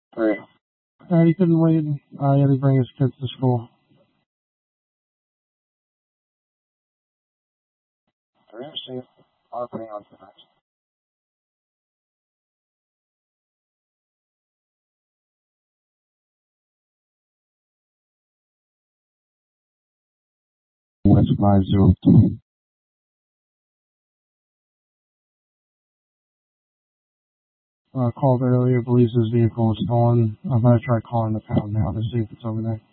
Alright. He couldn't wait. He had to bring his kids to school. 3 received. Putting on to the next. West 502. Called earlier, believes his vehicle was stolen. I'm going to try calling the pound now to see if it's over there.